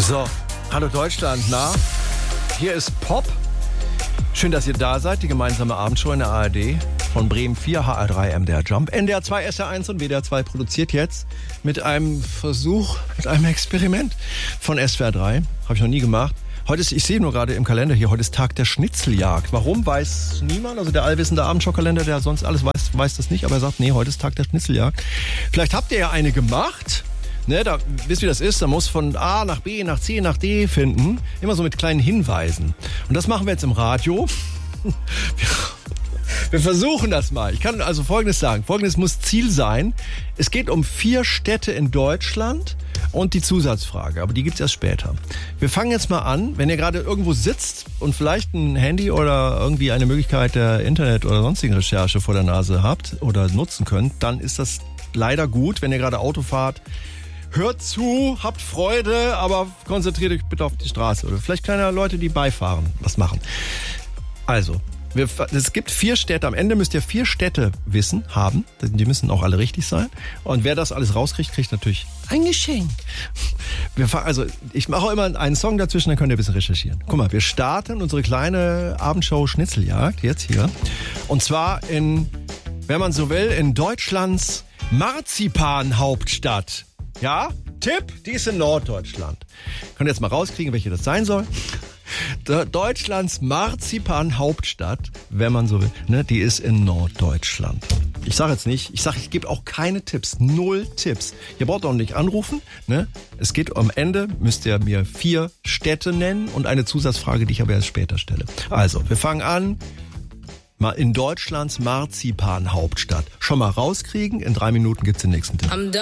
So, hallo Deutschland, na? Hier ist Pop. Schön, dass ihr da seid. Die gemeinsame Abendshow in der ARD von Bremen 4, HR3, MDR Jump. NDR 2, SR1 und WDR 2 produziert jetzt mit einem Versuch, mit einem Experiment von SWR 3. Habe ich noch nie gemacht. Heute ist, ich sehe nur gerade im Kalender hier, heute ist Tag der Schnitzeljagd. Warum, weiß niemand. Also der allwissende Abendshowkalender, der sonst alles weiß das nicht. Aber er sagt, nee, heute ist Tag der Schnitzeljagd. Vielleicht habt ihr ja eine gemacht. Ne, da, wisst ihr, wie das ist? Da muss von A nach B, nach C, nach D finden. Immer so mit kleinen Hinweisen. Und das machen wir jetzt im Radio. Wir versuchen das mal. Ich kann also Folgendes sagen. Folgendes muss Ziel sein. Es geht um 4 Städte in Deutschland und die Zusatzfrage. Aber die gibt's erst später. Wir fangen jetzt mal an. Wenn ihr gerade irgendwo sitzt und vielleicht ein Handy oder irgendwie eine Möglichkeit der Internet- oder sonstigen Recherche vor der Nase habt oder nutzen könnt, dann ist das leider gut, wenn ihr gerade Auto fahrt. Hört zu, habt Freude, aber konzentriert euch bitte auf die Straße. Oder vielleicht kleine Leute, die beifahren, was machen. Also, es gibt 4 Städte. Am Ende müsst ihr 4 Städte haben. Die müssen auch alle richtig sein. Und wer das alles rauskriegt, kriegt natürlich ein Geschenk. Ich mache auch immer einen Song dazwischen, dann könnt ihr ein bisschen recherchieren. Guck mal, wir starten unsere kleine Abendshow Schnitzeljagd jetzt hier. Und zwar in, wenn man so will, in Deutschlands Marzipanhauptstadt. Ja, Tipp, die ist in Norddeutschland. Könnt ihr jetzt mal rauskriegen, welche das sein soll? Deutschlands Marzipan-Hauptstadt, wenn man so will, ne, die ist in Norddeutschland. Ich gebe auch keine Tipps, 0 Tipps. Ihr braucht auch nicht anrufen, ne? Es geht am Ende, müsst ihr mir 4 Städte nennen und eine Zusatzfrage, die ich aber erst später stelle. Also, wir fangen an. Mal in Deutschlands Marzipan-Hauptstadt. Schon mal rauskriegen, in 3 Minuten gibt's den nächsten Tipp.